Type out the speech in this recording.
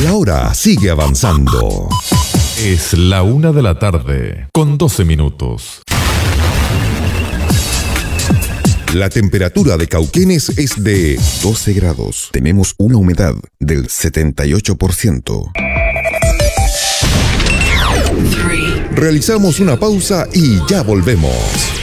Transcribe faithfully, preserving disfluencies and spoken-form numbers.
La hora sigue avanzando. Es la una de la tarde, con doce minutos. La temperatura de Cauquenes es de doce grados. Tenemos una humedad del setenta y ocho por ciento. Realizamos una pausa y ya volvemos.